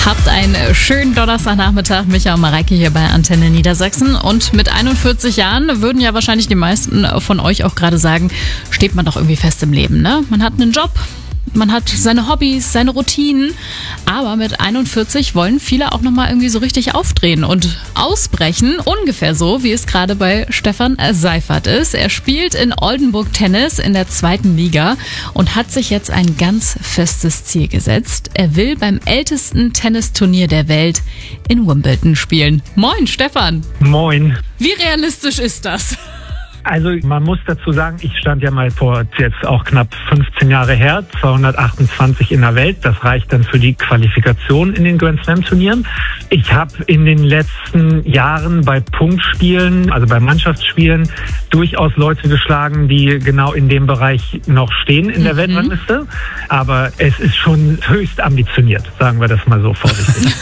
Habt einen schönen Donnerstagnachmittag. Micha und Mareike hier bei Antenne Niedersachsen. Und mit 41 Jahren würden ja wahrscheinlich die meisten von euch auch gerade sagen, steht man doch irgendwie fest im Leben, ne? Man hat einen Job, man hat seine Hobbys, seine Routinen. Aber mit 41 wollen viele auch nochmal irgendwie so richtig aufdrehen und ausbrechen. Ungefähr so, wie es gerade bei Stefan Seifert ist. Er spielt in Oldenburg Tennis in der 2. Liga und hat sich jetzt ein ganz festes Ziel gesetzt. Er will beim ältesten Tennisturnier der Welt in Wimbledon spielen. Moin, Stefan. Moin. Wie realistisch ist das? Also man muss dazu sagen, ich stand ja mal vor jetzt auch knapp 15 Jahre her, 228 in der Welt. Das reicht dann für die Qualifikation in den Grand Slam Turnieren. Ich habe in den letzten Jahren bei Punktspielen, also bei Mannschaftsspielen, durchaus Leute geschlagen, die genau in dem Bereich noch stehen in der Weltrangliste. Aber es ist schon höchst ambitioniert, sagen wir das mal so vorsichtig.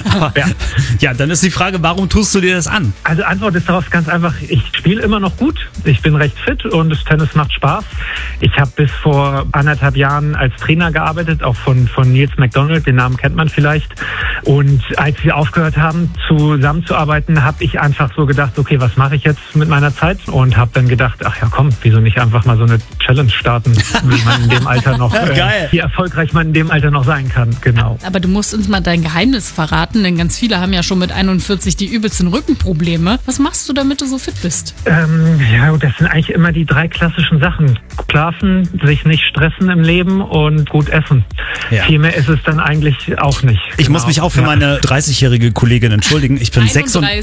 Ja, dann ist die Frage, warum tust du dir das an? Also Antwort ist darauf ganz einfach, ich spiele immer noch gut. Ich bin recht fit und das Tennis macht Spaß. Ich habe bis vor 1,5 Jahren als Trainer gearbeitet, auch von Nils McDonald, den Namen kennt man vielleicht. Und als wir aufgehört haben, zusammenzuarbeiten, habe ich einfach so gedacht, okay, was mache ich jetzt mit meiner Zeit? Und habe dann gedacht, ach ja komm, wieso nicht einfach mal so eine Challenge starten, wie man in dem Alter noch, wie erfolgreich man in dem Alter noch sein kann. Genau. Aber du musst uns mal dein Geheimnis verraten, denn ganz viele haben ja schon mit 41 die übelsten Rückenprobleme. Was machst du, damit du so fit bist? Ja, das sind eigentlich immer die 3 klassischen Sachen. Schlafen, sich nicht stressen im Leben und gut essen. Ja. Viel mehr ist es dann eigentlich auch nicht. Ich muss mich auch für meine 30-jährige Kollegin entschuldigen. Ich bin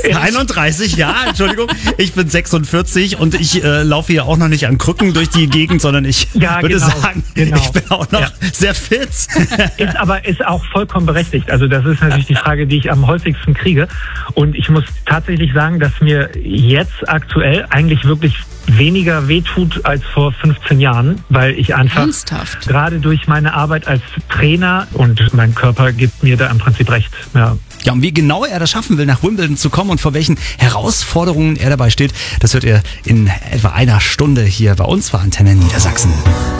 31, ja, Entschuldigung. Ich bin 46 und ich laufe hier auch noch nicht an Krücken durch die Gegend, sondern ich würde sagen, ich bin auch noch sehr fit. Ist auch vollkommen berechtigt. Also das ist natürlich die Frage, die ich am häufigsten kriege. Und ich muss tatsächlich sagen, dass mir jetzt aktuell eigentlich wirklich weniger wehtut als vor 15 Jahren, weil ich einfach gerade durch meine Arbeit als Trainer und mein Körper gibt mir da im Prinzip recht. Ja, und wie genau er das schaffen will, nach Wimbledon zu kommen und vor welchen Herausforderungen er dabei steht, das hört ihr in etwa einer Stunde hier bei uns bei Antenne Niedersachsen.